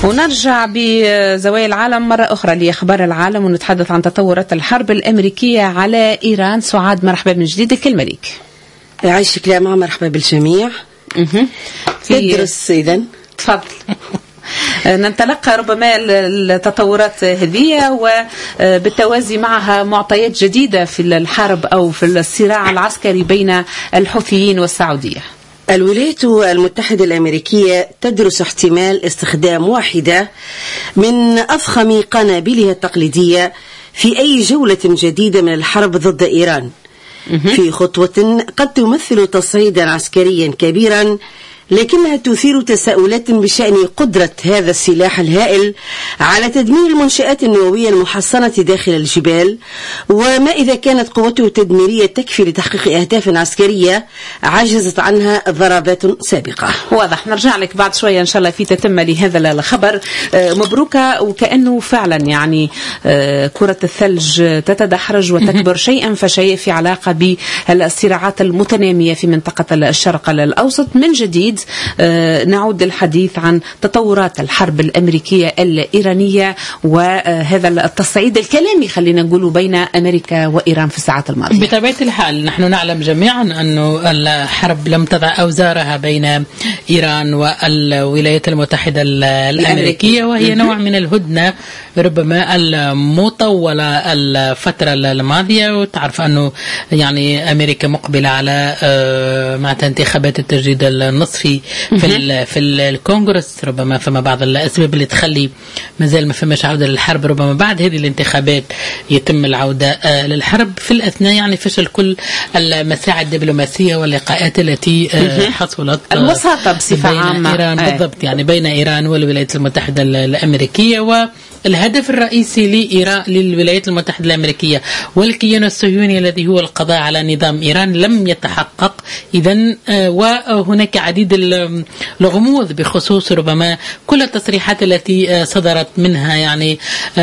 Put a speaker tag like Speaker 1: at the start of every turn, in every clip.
Speaker 1: ونرجع بزوايا العالم مرة أخرى لأخبار العالم ونتحدث عن تطورات الحرب الأمريكية على إيران. سعاد مرحبا من جديد، الكلمة لك.
Speaker 2: عايشك يا ماما، مرحبا بالجميع. تدرس إذن
Speaker 1: تفضل. ننطلق ربما التطورات هذه وبالتوازي معها معطيات جديدة في الحرب أو في الصراع العسكري بين الحوثيين والسعودية.
Speaker 2: الولايات المتحدة الأمريكية تدرس احتمال استخدام واحدة من أفخم قنابلها التقليدية في أي جولة جديدة من الحرب ضد إيران، في خطوة قد تمثل تصعيدا عسكريا كبيرا، لكنها تثير تساؤلات بشأن قدرة هذا السلاح الهائل على تدمير المنشآت النووية المحصنة داخل الجبال، وما إذا كانت قوته التدميرية تكفي لتحقيق أهداف عسكرية عجزت عنها ضربات سابقة.
Speaker 1: واضح. نرجع لك بعد شوية إن شاء الله في تتمة لهذا الخبر. مبروكة، وكأنه فعلا يعني كرة الثلج تتدحرج وتكبر شيئا فشيء في علاقة بالصراعات المتنامية في منطقة الشرق الأوسط. من جديد نعود للحديث عن تطورات الحرب الأمريكية الإيرانية وهذا التصعيد الكلامي خلينا نقوله بين أمريكا وإيران في الساعات الماضية.
Speaker 3: بطبيعة الحال نحن نعلم جميعا أن الحرب لم تضع أوزارها بين إيران والولايات المتحدة الأمريكية، وهي نوع من الهدنة ربما المطولة الفترة الماضية. وتعرف أنه يعني أمريكا مقبلة على مع انتخابات التجديد النصفي في الكونغرس، ربما فما بعض الأسباب اللي تخلي مازال ما فماش عودة للحرب. ربما بعد هذه الانتخابات يتم العودة للحرب، في الأثناء يعني فشل كل المساعي الدبلوماسية واللقاءات التي حصلت
Speaker 1: الوساطة بصفة عامة
Speaker 3: إيران بالضبط، يعني بين إيران والولايات المتحدة الأمريكية. والهدف الرئيسي للولايات المتحدة الأمريكية والكيان الصهيوني الذي هو القضاء على نظام إيران لم يتحقق إذن. وهناك عديد الغموض بخصوص ربما كل التصريحات التي صدرت منها يعني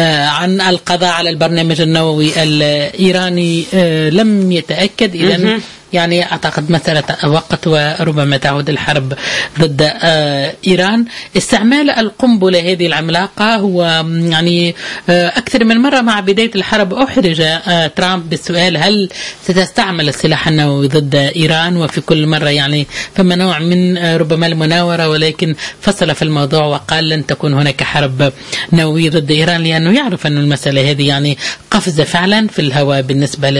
Speaker 3: عن القضاء على البرنامج النووي الإيراني لم يتأكد. إذن يعني أعتقد مسألة وقت وربما تعود الحرب ضد إيران. استعمال القنبلة هذه العملاقة هو يعني أكثر من مرة مع بداية الحرب أحرج ترامب بالسؤال هل ستستعمل السلاح النووي ضد إيران، وفي كل مرة يعني فما نوع من ربما المناورة، ولكن فصل في الموضوع وقال لن تكون هناك حرب نووية ضد إيران، لأنه يعرف أن المسألة هذه يعني قفزة فعلا في الهواء بالنسبة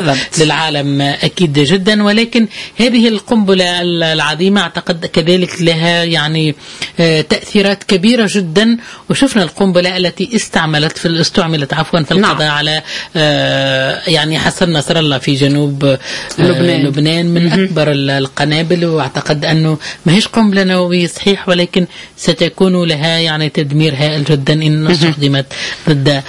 Speaker 3: للعالم أكيد جدا. ولكن هذه القنبلة العظيمة أعتقد كذلك لها يعني تأثيرات كبيرة جدا. وشفنا القنبلة التي استعملت في القضاء على يعني حسن نصر الله في جنوب لبنان من أكبر القنابل. وأعتقد أنه ما هيش قنبلة نووية صحيح، ولكن ستكون لها يعني تدمير هائل جدا إن استخدمت ضد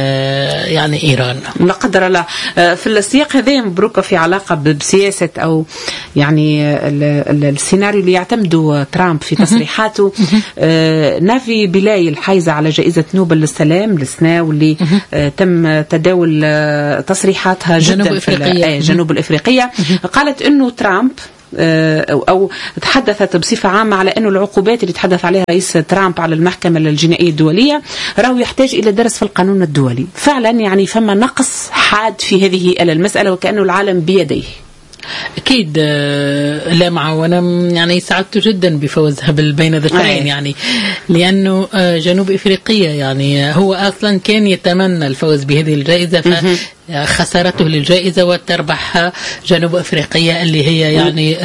Speaker 3: يعني إيران
Speaker 1: لا قدر الله. في السياق هذا مبروكة في علاقة بسياسة أو يعني السيناريو اللي يعتمده ترامب في تصريحاته. نافي بيلاي الحائزة على جائزة نوبل للسلام للسنة واللي تم تداول تصريحاتها جدا في جنوب الإفريقية، قالت أنه ترامب أو تحدثت بصفة عامة على أنه العقوبات اللي تحدث عليها رئيس ترامب على المحكمة الجنائية الدولية راهو يحتاج إلى درس في القانون الدولي. فعلا يعني فما نقص حاد في هذه المسألة وكأنه العالم بيديه.
Speaker 3: أكيد لا معاونة، يعني سعدت جدا بفوزها بين ذاتين يعني لأنه جنوب إفريقيا يعني هو أصلا كان يتمنى الفوز بهذه الجائزة، خسارته للجائزة وتربحها جنوب أفريقيا اللي هي يعني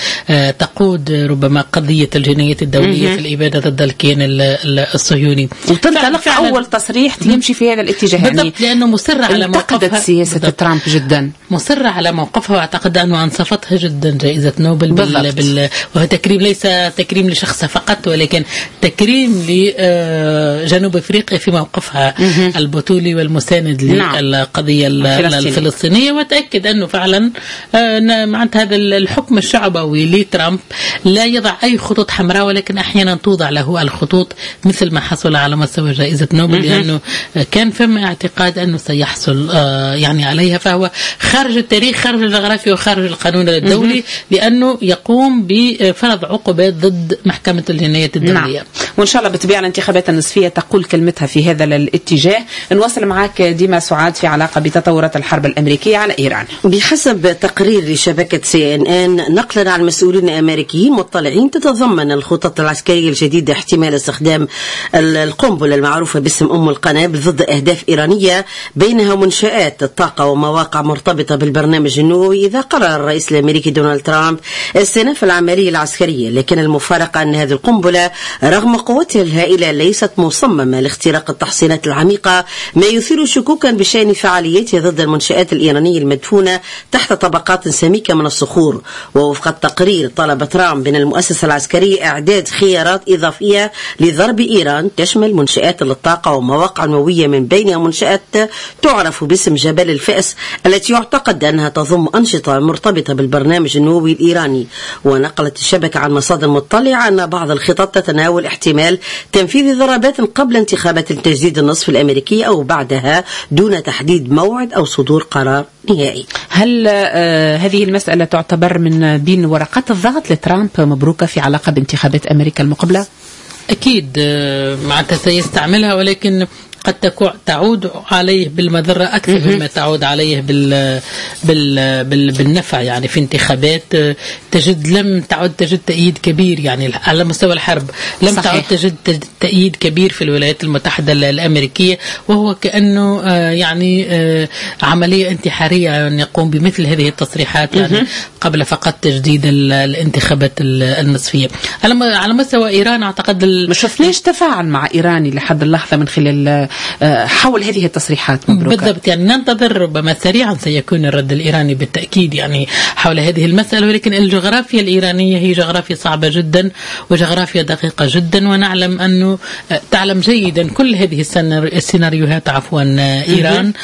Speaker 3: تقود ربما قضية الجناية الدولية في الإبادة ضد الكيان الصهيوني.
Speaker 1: وتنطلق أول تصريح يمشي في هذا الاتجاه
Speaker 3: يعني لأنه مصر على موقفها
Speaker 1: سياسة ترامب جدا،
Speaker 3: مصر على موقفها، وأعتقد أنه أنصفتها جدا جائزة نوبل وهو تكريم ليس تكريم لشخص فقط، ولكن تكريم لجنوب أفريقيا في موقفها البطولي والمساند للقضية الفلسطينية. وتأكد أنه فعلا معناتها هذا الحكم الشعبوي لترامب لا يضع أي خطوط حمراء، ولكن أحيانا توضع له الخطوط مثل ما حصل على مستوى جائزة نوبل، لأنه كان فما اعتقاد أنه سيحصل يعني عليها. فهو خارج التاريخ، خارج الجغرافيا، وخارج القانون الدولي، لأنه يقوم بفرض عقوبات ضد محكمة الجنايات الدولية.
Speaker 1: وإن شاء الله بالطبيعة الانتخابات النصفية تقول كلمتها في هذا الاتجاه. نواصل معك ديما سعاد في علاقة بتطورات الحرب الأمريكية على إيران.
Speaker 2: بحسب تقرير لشبكة CNN نقلا عن مسؤولين أمريكيين مطلعين، تتضمن الخطط العسكرية الجديدة احتمال استخدام القنبلة المعروفة باسم أم القنابل ضد أهداف إيرانية، بينها منشآت الطاقة ومواقع مرتبطة بالبرنامج النووي، إذا قرر الرئيس الأمريكي دونالد ترامب استئناف العملية العسكرية. لكن المفارقة أن هذه القنبلة رغم قوتها الهائلة ليست مصممة لاختراق التحصينات العميقة، ما يثير شكوكا بشأن فعاليتها ضد المنشآت الإيرانية المدفونة تحت طبقات سميكة من الصخور. ووفق التقرير طلب ترامب من المؤسسة العسكرية إعداد خيارات إضافية لضرب إيران تشمل منشآت للطاقة ومواقع نووية، من بينها منشآت تعرف باسم جبل الفأس التي يعتقد أنها تضم أنشطة مرتبطة بالبرنامج النووي الإيراني. ونقلت الشبكة عن مصادر مطلعة أن بعض الخطط تتناول احتمال تنفيذ ضربات قبل انتخابات التجديد النصف الأمريكية أو بعدها، دون تحديد موعد أو صدور قرار نهائي.
Speaker 1: هل هذه المسألة تعتبر من بين ورقات الضغط لترامب مبروكة في علاقة بانتخابات أمريكا المقبلة؟
Speaker 3: أكيد معناتها سيستعملها، ولكن قد تعود عليه بالمضرة أكثر مما تعود عليه بالنفع. يعني في انتخابات لم تعد تجد تأييد كبير، يعني على مستوى الحرب لم تعد تجد تأييد كبير في الولايات المتحدة الأمريكية، وهو كأنه يعني عملية انتحارية أن يقوم بمثل هذه التصريحات يعني قبل فقط تجديد الانتخابات النصفية. على مستوى إيران أعتقد
Speaker 1: ما شفناش تفاعل مع إيراني لحد اللحظة من خلال حول هذه التصريحات. مبروكة.
Speaker 3: بالضبط، يعني ننتظر ربما سريعا سيكون الرد الإيراني بالتأكيد يعني حول هذه المسألة، ولكن الجغرافيا الإيرانية هي جغرافيا صعبة جدا وجغرافيا دقيقة جدا، ونعلم أنه تعلم جيدا كل هذه السيناريوهات إيران،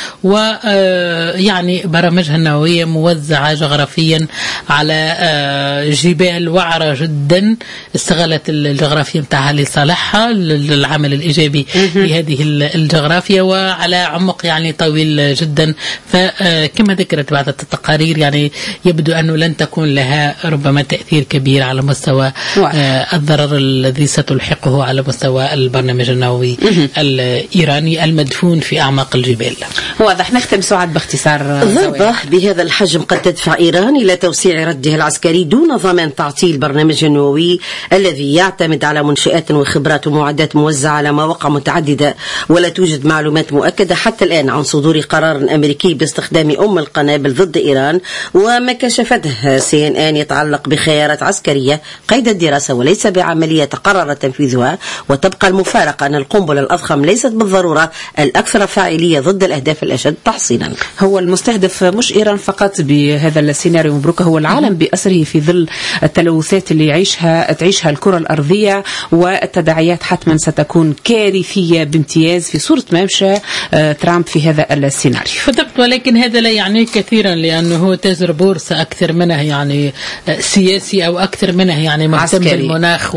Speaker 3: ويعني برامجها النووية موزعة جغرافيا على جبال وعرة جدا، استغلت الجغرافيا متاعها لصالحها للعمل الإيجابي في هذه الجغرافيا، وعلى عمق يعني طويل جدا. فكما ذكرت بعض التقارير يعني يبدو أنه لن تكون لها ربما تأثير كبير على مستوى الضرر الذي ستلحقه على مستوى البرنامج النووي الإيراني المدفون في أعماق الجبال.
Speaker 1: واضح. نختم سعاد باختصار.
Speaker 2: ضربة بهذا الحجم قد تدفع إيران إلى توسيع رده العسكري دون ضمان تعطيل برنامج النووي الذي يعتمد على منشآت وخبرات ومعدات موزعة على مواقع متعددة، ولا توجد معلومات مؤكدة حتى الآن عن صدور قرار أمريكي باستخدام أم القنابل ضد إيران. وما كشفته CNN يتعلق بخيارات عسكرية قيد الدراسة وليس بعملية تقرر تنفيذها، وتبقى المفارقة أن القنبلة الأضخم ليست بالضرورة الأكثر فاعلية ضد الأهداف الأشد تحصينا.
Speaker 1: هو المستهدف مش إيران فقط بهذا السيناريو مبروك، هو العالم بأسره في ظل التلوثات اللي تعيشها الكرة الأرضية، والتداعيات حتما ستكون كارثية بامتياز في صورة ما مشى ترامب في هذا السيناريو.
Speaker 3: بالضبط، ولكن هذا لا يعني كثيرا، لأنه هو تاجر بورصة أكثر منه يعني سياسي، أو أكثر منه يعني مهتم بالمناخ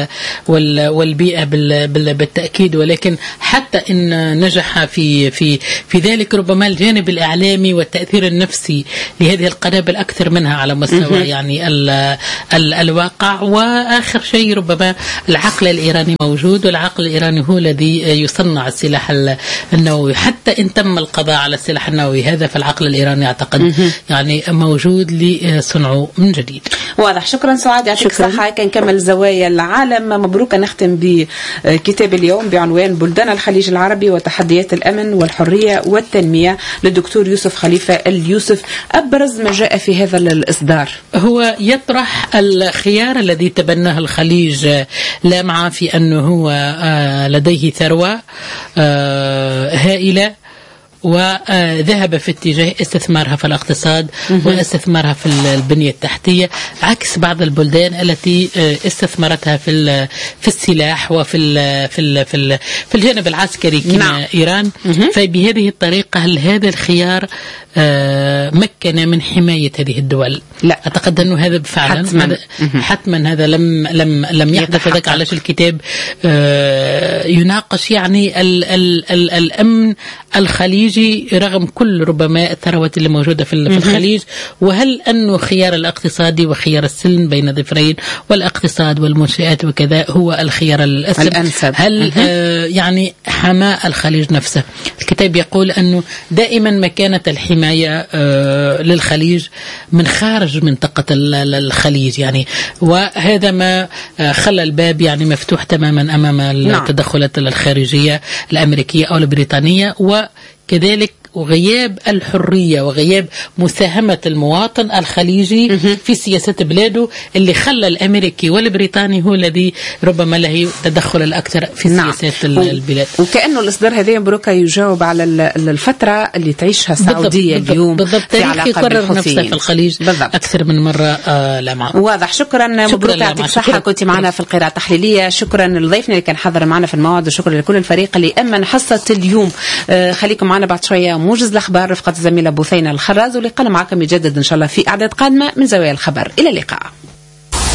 Speaker 3: والبيئة بالتأكيد. ولكن حتى إن نجح في ذلك ربما الجانب الإعلامي والتأثير النفسي لهذه القنابل أكثر منها على مستوى يعني الواقع. وآخر شيء ربما العقل الإيراني موجود، والعقل الإيراني هو الذي يصنع السلاح النووي. حتى إن تم القضاء على السلاح النووي هذا، فالعقل الإيراني أعتقد يعني موجود لصنعه من جديد.
Speaker 1: واضح. شكرا سعاد، يعطيك الصحة. كنكمل زوايا العالم. مبروك. نختم بكتاب اليوم بعنوان بلدان الخليج العربي وتحديات الأمن والحرية والتنمية للدكتور يوسف خليفة اليوسف. أبرز ما جاء في هذا الإصدار
Speaker 3: هو يطرح الخيار الذي تبناه الخليج لامعة في أنه هو لديه ثروة هائلة، وذهب في اتجاه استثمارها في الاقتصاد واستثمارها في البنية التحتية، عكس بعض البلدان التي استثمرتها في السلاح وفي في الجانب العسكري كما إيران. فبهذه الطريقة هل هذا الخيار مكن من حماية هذه الدول؟
Speaker 1: لا،
Speaker 3: أعتقد أنه هذا فعلا حتما هذا لم يحدث. ذلك علاش الكتاب يناقش يعني الأمن الخليجي الخليجي رغم كل ربما الثروة اللي موجودة في الخليج؟ وهل أنه خيار الاقتصادي وخيار السلم بين ضفرين والاقتصاد والمنشآت وكذا هو الخيار الأنسب؟ هل يعني حماء الخليج نفسه؟ الكتاب يقول أنه دائما مكانة الحماية للخليج من خارج منطقة الخليج يعني، وهذا ما خلى الباب يعني مفتوح تماما أمام التدخلات الخارجية الأمريكية أو البريطانية، وكذلك وغياب الحرية وغياب مساهمة المواطن الخليجي في سياسة بلاده، اللي خلى الأمريكي والبريطاني هو الذي ربما له تدخل الأكثر في سياسات البلاد.
Speaker 1: وكأنه الإصدار هذا بروكا يجاوب على الفترة اللي تعيشها السعودية اليوم في علاقة
Speaker 3: يكرر نفسه في الخليج أكثر من مرة لمعه.
Speaker 1: واضح. شكرا مبروك، يعطيك صحة، كنت معنا في القراءة التحليلية. شكرا لضيفنا اللي كان حاضر معنا في الموعد، وشكرا لكل الفريق اللي أمن حصة اليوم. خليكم معنا بعد شوية موجز الأخبار رفقة الزميلة بثينة الخراز، ولقاء معكم يجدد إن شاء الله في أعداد قادمة من زوايا الخبر. إلى اللقاء.